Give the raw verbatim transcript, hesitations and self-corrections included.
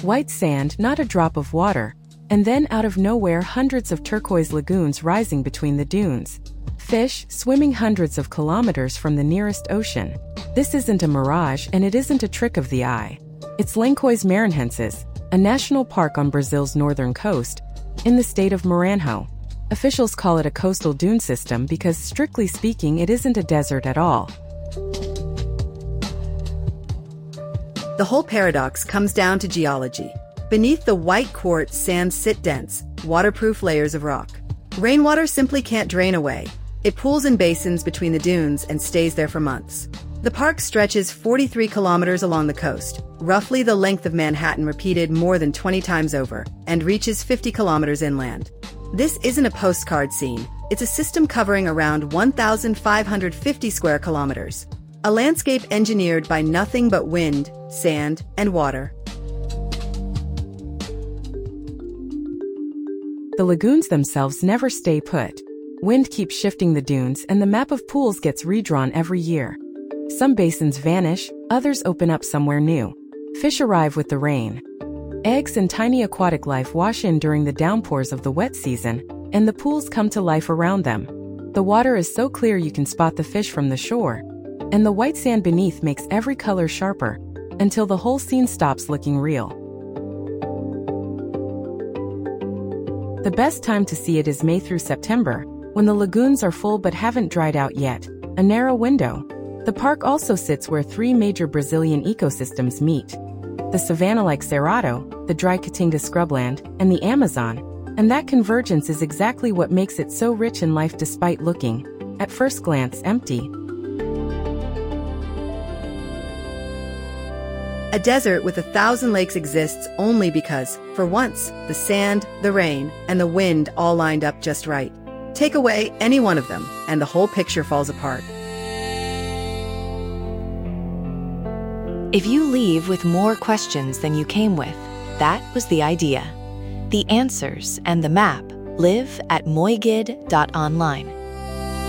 White sand, not a drop of water. And then out of nowhere, hundreds of turquoise lagoons rising between the dunes. Fish swimming hundreds of kilometers from the nearest ocean. This isn't a mirage, and it isn't a trick of the eye. It's Lençóis Maranhenses, a national park on Brazil's northern coast, in the state of Maranhão. Officials call it a coastal dune system because, strictly speaking, it isn't a desert at all. The whole paradox comes down to geology. Beneath the white quartz sands sit dense, waterproof layers of rock. Rainwater simply can't drain away. It pools in basins between the dunes and stays there for months. The park stretches forty-three kilometers along the coast, roughly the length of Manhattan repeated more than twenty times over, and reaches fifty kilometers inland. This isn't a postcard scene. It's a system covering around one thousand five hundred fifty square kilometers. A landscape engineered by nothing but wind, sand, and water. The lagoons themselves never stay put. Wind keeps shifting the dunes, and the map of pools gets redrawn every year. Some basins vanish, others open up somewhere new. Fish arrive with the rain. Eggs and tiny aquatic life wash in during the downpours of the wet season, and the pools come to life around them. The water is so clear you can spot the fish from the shore. And the white sand beneath makes every color sharper, until the whole scene stops looking real. The best time to see it is May through September, when the lagoons are full but haven't dried out yet, a narrow window. The park also sits where three major Brazilian ecosystems meet: the savanna-like Cerrado, the dry Caatinga scrubland, and the Amazon. And that convergence is exactly what makes it so rich in life despite looking, at first glance, empty. A desert with a thousand lakes exists only because, for once, the sand, the rain, and the wind all lined up just right. Take away any one of them, and the whole picture falls apart. If you leave with more questions than you came with, that was the idea. The answers and the map live at moigid dot online.